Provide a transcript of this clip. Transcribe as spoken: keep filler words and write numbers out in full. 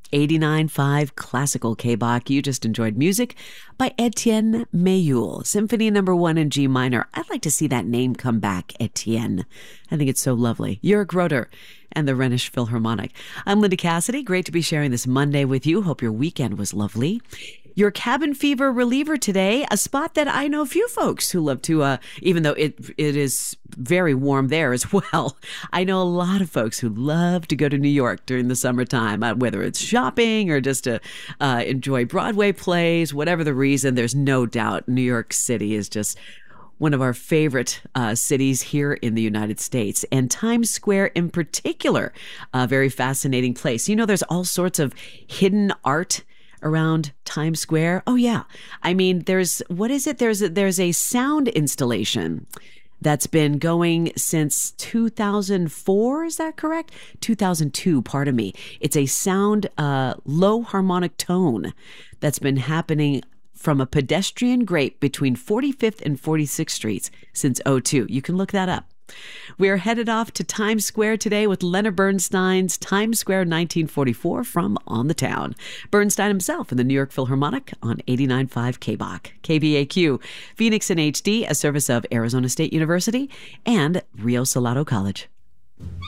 eighty-nine point five Classical K-Bach. You just enjoyed music by Etienne Mayul, Symphony Number One in G minor. I'd like to see that name come back, Etienne. I think it's so lovely. Jörg Roeder and the Rhenish Philharmonic. I'm Linda Cassidy. Great to be sharing this Monday with you. Hope your weekend was lovely. Your cabin fever reliever today, a spot that I know a few folks who love to, uh, even though it it is very warm there as well. I know a lot of folks who love to go to New York during the summertime, uh, whether it's shopping or just to uh, enjoy Broadway plays, whatever the reason. There's no doubt New York City is just one of our favorite uh, cities here in the United States, and Times Square in particular, a very fascinating place. You know, there's all sorts of hidden art around Times Square. Oh yeah. I mean, there's, what is it? There's a, there's a sound installation that's been going since two thousand four. Is that correct? two thousand two, pardon me. It's a sound, uh, low harmonic tone that's been happening from a pedestrian grate between forty-fifth and forty-sixth Streets since oh two. You can look that up. We are headed off to Times Square today with Leonard Bernstein's Times Square nineteen forty-four from On the Town. Bernstein himself in the New York Philharmonic on eighty-nine point five K-Bach. K B A Q, Phoenix in H D, a service of Arizona State University and Rio Salado College.